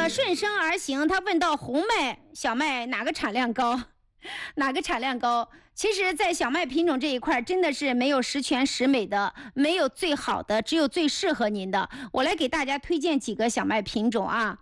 顺生而行，他问到红麦、小麦哪个产量高？哪个产量高？其实在小麦品种这一块真的是没有十全十美的，没有最好的，只有最适合您的。我来给大家推荐几个小麦品种啊，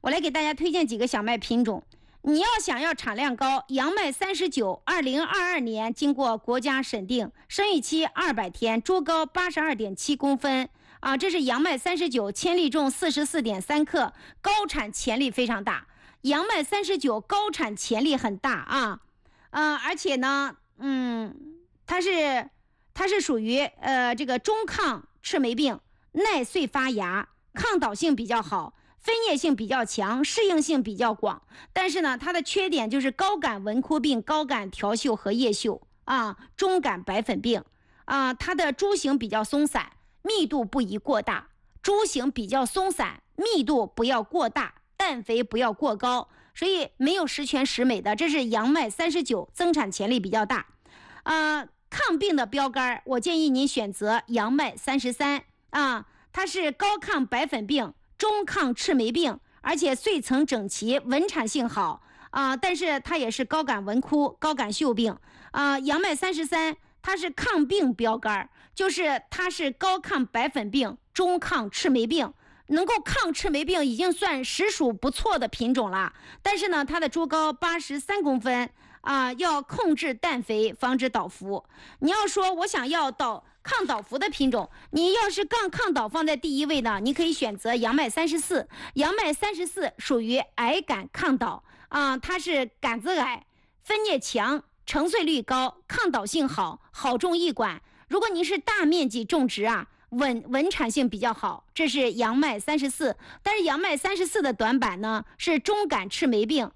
你要想要产量高，杨麦39 2022年经过国家审定，生育期200天，株高82.7公分啊，这是杨麦39，千粒重44.3克，高产潜力非常大。杨麦39高产潜力很大啊，而且呢，它是属于这个中抗赤霉病，耐穗发芽，抗倒性比较好，分叶性比较强，适应性比较广。但是呢，它的缺点就是高感纹枯病、高感条锈和叶锈啊，中感白粉病啊。它的株型比较松散，密度不宜过大。株型比较松散，密度不要过大，氮肥不要过高，所以没有十全十美的。这是杨麦39，增产潜力比较大。抗病的标杆，我建议您选择杨麦33啊，它是高抗白粉病、中抗赤霉病，而且穗层整齐，稳产性好啊。但是它也是高感纹枯、高感锈病啊。杨麦33它是抗病标杆，就是它是高抗白粉病、中抗赤霉病。能够抗赤霉病已经算实属不错的品种了，但是呢，它的株高83公分啊，要控制氮肥，防止倒伏。你要说我想要抗倒伏的品种，你要是抗倒放在第一位呢，你可以选择杨麦34。杨麦34属于矮杆抗倒啊，它是杆子矮，分叶强，成穗率高，抗倒性好，好种易管。如果您是大面积种植啊，稳产性比较好，这是杨麦34。但是杨麦34的短板呢是中感赤霉病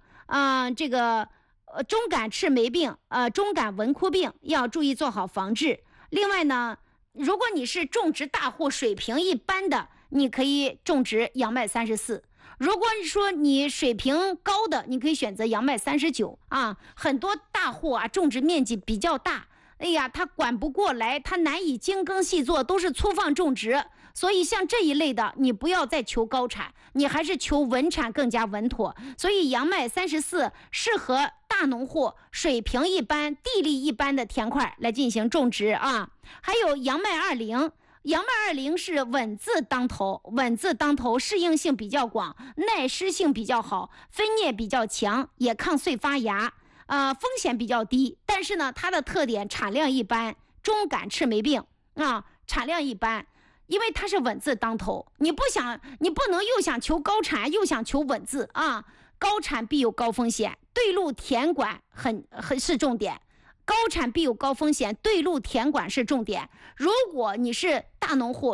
中感赤霉病中感纹枯病，要注意做好防治。另外呢，如果你是种植大户，水平一般的，你可以种植杨麦34。如果说你水平高的，你可以选择杨麦39啊。很多大户啊，种植面积比较大，哎呀，他管不过来，他难以精耕细作，都是粗放种植。所以像这一类的，你不要再求高产，你还是求稳产更加稳妥。所以杨麦34适合大农户水平一般、地力一般的田块来进行种植啊。还有杨麦20，杨麦20是稳字当头，适应性比较广，耐湿性比较好，分叶比较强，也抗穗发芽。风险比较低，但是呢，它的特点产量一般，中感赤霉病啊，产量一般，因为它是稳字当头，你不能又想求高产又想求稳字啊，高产必有高风险，对路田管很是重点。高产必有高风险，对路田管是重点。如果你是大农户，